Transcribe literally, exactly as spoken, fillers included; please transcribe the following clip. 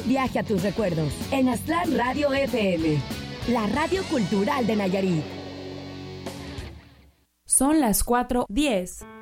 Viaje a tus recuerdos en Aztlán Radio F M, la radio cultural de Nayarit. Son las cuatro diez.